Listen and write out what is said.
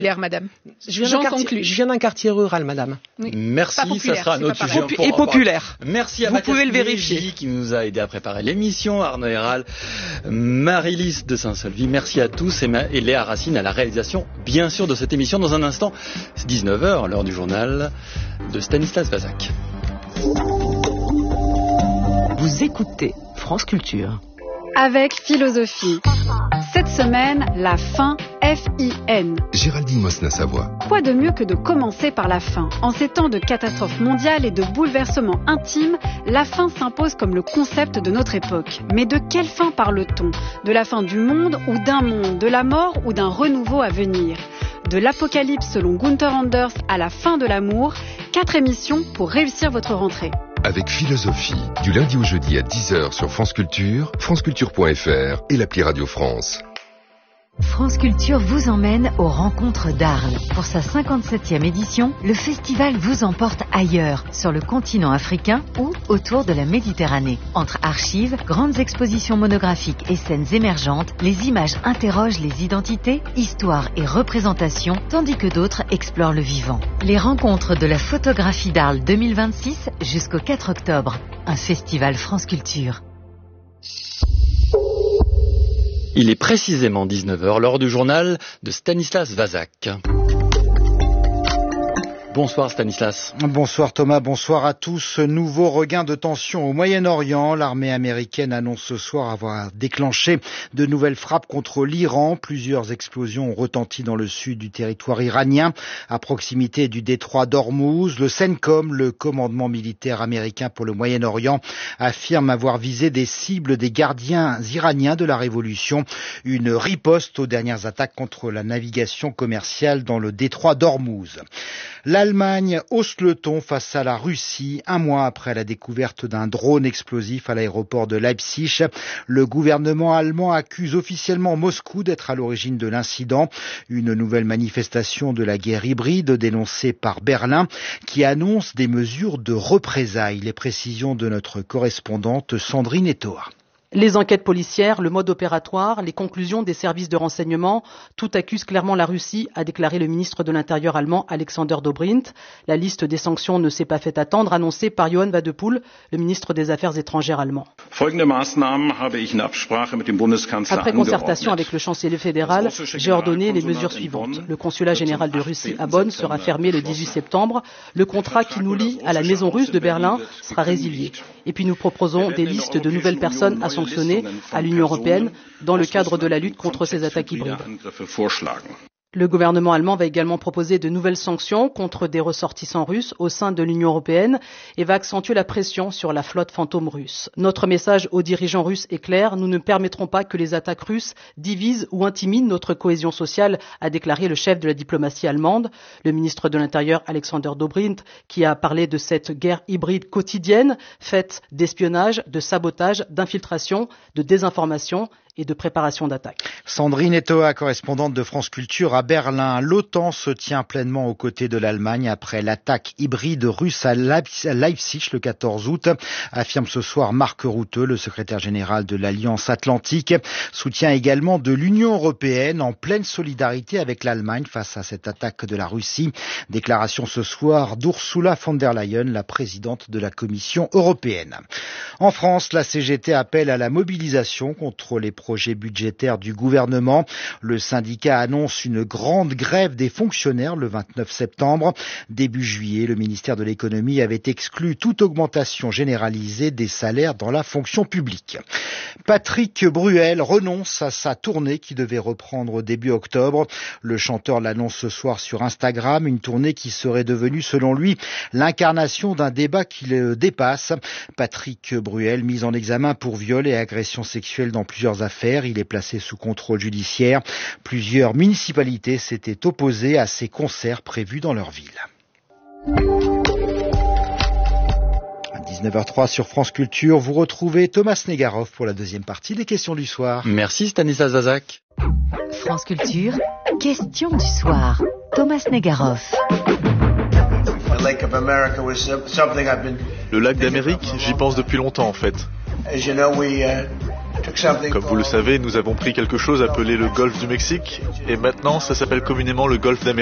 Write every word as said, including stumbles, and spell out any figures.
L'air, madame. Je viens, quartier, je viens d'un quartier rural, madame. Oui. Merci, ça sera notre sujet. Popu- et populaire. Merci à Vous Mathias pouvez le vérifier. Mégy, qui nous a aidé à préparer l'émission, Arnaud Héral, Marie-Lise de Saint-Solvy. Merci à tous et, Ma- et Léa Racine à la réalisation, bien sûr, de cette émission. Dans un instant, c'est dix-neuf heures, l'heure du journal de Stanislas Vazak. Vous écoutez France Culture. Avec philosophie. Cette semaine, la faim, F I N. Géraldine Mosna-Savoie. Quoi de mieux que de commencer par la faim ? En ces temps de catastrophes mondiales et de bouleversements intimes, la faim s'impose comme le concept de notre époque. Mais de quelle faim parle-t-on ? De la fin du monde ou d'un monde ? De la mort ou d'un renouveau à venir ? De l'apocalypse selon Gunther Anders à la fin de l'amour, quatre émissions pour réussir votre rentrée. Avec philosophie, du lundi au jeudi à dix heures sur France Culture, franceculture point f r et l'appli Radio France. France Culture vous emmène aux rencontres d'Arles. Pour sa cinquante-septième édition, le festival vous emporte ailleurs, sur le continent africain ou autour de la Méditerranée. Entre archives, grandes expositions monographiques et scènes émergentes, les images interrogent les identités, histoires et représentations, tandis que d'autres explorent le vivant. Les rencontres de la photographie d'Arles deux mille vingt-six jusqu'au quatre octobre. Un festival France Culture. Il est précisément dix-neuf heures, l'heure du journal de Stanislas Vazak. Bonsoir Stanislas. Bonsoir Thomas, bonsoir à tous. Nouveau regain de tension au Moyen-Orient. L'armée américaine annonce ce soir avoir déclenché de nouvelles frappes contre l'Iran. Plusieurs explosions ont retenti dans le sud du territoire iranien, à proximité du détroit d'Ormuz. Le CENTCOM, le commandement militaire américain pour le Moyen-Orient, affirme avoir visé des cibles des gardiens iraniens de la révolution. Une riposte aux dernières attaques contre la navigation commerciale dans le détroit d'Ormuz. L'Allemagne hausse le ton face à la Russie, un mois après la découverte d'un drone explosif à l'aéroport de Leipzig. Le gouvernement allemand accuse officiellement Moscou d'être à l'origine de l'incident. Une nouvelle manifestation de la guerre hybride dénoncée par Berlin qui annonce des mesures de représailles. Les précisions de notre correspondante Sandrine Etoa. Les enquêtes policières, le mode opératoire, les conclusions des services de renseignement, tout accuse clairement la Russie, a déclaré le ministre de l'Intérieur allemand Alexander Dobrindt. La liste des sanctions ne s'est pas fait attendre, annoncée par Johann Wadepool, le ministre des Affaires étrangères allemand. Après concertation avec le chancelier fédéral, j'ai ordonné les mesures suivantes. Le consulat général de Russie à Bonn sera fermé le dix-huit septembre. Le contrat qui nous lie à la maison russe de Berlin sera résilié. Et puis nous proposons des listes de nouvelles personnes à sanctionner à l'Union européenne dans le cadre de la lutte contre ces attaques hybrides. Le gouvernement allemand va également proposer de nouvelles sanctions contre des ressortissants russes au sein de l'Union européenne et va accentuer la pression sur la flotte fantôme russe. Notre message aux dirigeants russes est clair, nous ne permettrons pas que les attaques russes divisent ou intimident notre cohésion sociale, a déclaré le chef de la diplomatie allemande. Le ministre de l'Intérieur Alexander Dobrindt, qui a parlé de cette guerre hybride quotidienne, faite d'espionnage, de sabotage, d'infiltration, de désinformation et de préparation d'attaque. Sandrine Etoa, correspondante de France Culture à Berlin. L'OTAN se tient pleinement aux côtés de l'Allemagne après l'attaque hybride russe à Leipzig le quatorze août, affirme ce soir Mark Rutte, le secrétaire général de l'Alliance Atlantique. Soutien également de l'Union européenne en pleine solidarité avec l'Allemagne face à cette attaque de la Russie. Déclaration ce soir d'Ursula von der Leyen, la présidente de la Commission européenne. En France, la C G T appelle à la mobilisation contre les projet budgétaire du gouvernement. Le syndicat annonce une grande grève des fonctionnaires le vingt-neuf septembre. Début juillet, le ministère de l'économie avait exclu toute augmentation généralisée des salaires dans la fonction publique. Patrick Bruel renonce à sa tournée qui devait reprendre début octobre. Le chanteur l'annonce ce soir sur Instagram, une tournée qui serait devenue, selon lui, l'incarnation d'un débat qui le dépasse. Patrick Bruel, mis en examen pour viol et agression sexuelle dans plusieurs affaires. Il est placé sous contrôle judiciaire. Plusieurs municipalités s'étaient opposées à ces concerts prévus dans leur ville. À dix-neuf heures trois sur France Culture, vous retrouvez Thomas Negaroff pour la deuxième partie des questions du soir. Merci Stanislas Vazak. France Culture, questions du soir. Thomas Negaroff. Le lac d'Amérique, j'y pense depuis longtemps en fait. Comme vous le savez, nous avons pris quelque chose appelé le golfe du Mexique, et maintenant ça s'appelle communément le golfe d'Amérique.